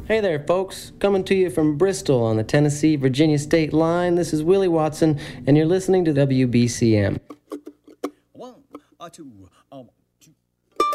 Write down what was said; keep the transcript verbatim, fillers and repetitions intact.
Hey there, folks. Coming to you from Bristol on the Tennessee-Virginia state line. This is Willie Watson, and you're listening to W B C M. One, uh, two, um,